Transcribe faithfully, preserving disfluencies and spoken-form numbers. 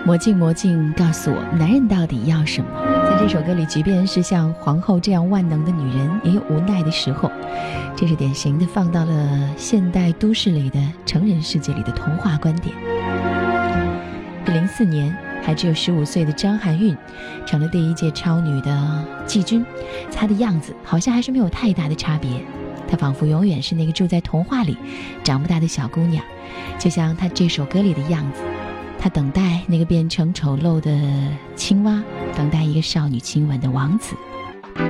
魔镜魔镜告诉我，男人到底要什么？在这首歌里，即便是像皇后这样万能的女人，也有无奈的时候。这是典型的放到了现代都市里的成人世界里的童话观点。零四年，还只有十五岁的张含韵成了第一届超女的季军，她的样子好像还是没有太大的差别，她仿佛永远是那个住在童话里长不大的小姑娘，就像她这首歌里的样子。她等待那个变成丑陋的青蛙，等待一个少女亲吻的王子。